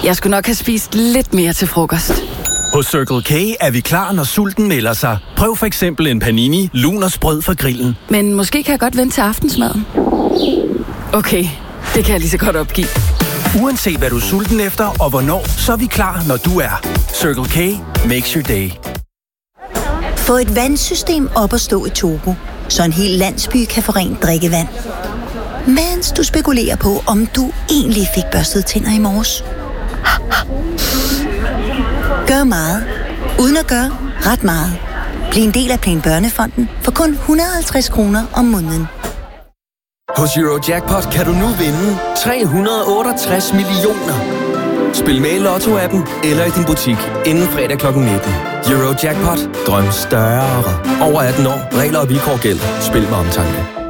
Jeg skulle nok have spist lidt mere til frokost. Hos Circle K er vi klar, når sulten melder sig. Prøv for eksempel en panini, lun og sprød fra grillen. Men måske kan jeg godt vente til aftensmaden. Okay, det kan jeg lige så godt opgive. Uanset hvad du er sulten efter og hvornår, så er vi klar, når du er. Circle K makes your day. Få et vandsystem op at stå i Togo, så en hel landsby kan få rent drikkevand. Mens du spekulerer på, om du egentlig fik børstet tænder i morges. Gør meget, uden at gøre ret meget. Bliv en del af Plan Børnefonden for kun 150 kroner om måneden. Hos Eurojackpot kan du nu vinde 368 millioner. Spil med i Lotto-appen eller i din butik inden fredag kl. 19. Eurojackpot. Drøm større. Over 18 år. Regler og vilkår gælder. Spil med omtanke.